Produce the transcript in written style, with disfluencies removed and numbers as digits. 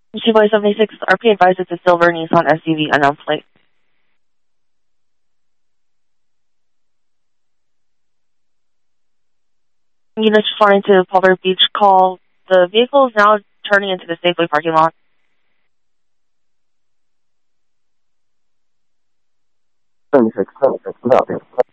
Chiboy 76, RP advised it's a silver Nissan SUV unknown plate. Units responding to Palmer Beach call. The vehicle is now turning into the Safeway parking lot. 76, 76,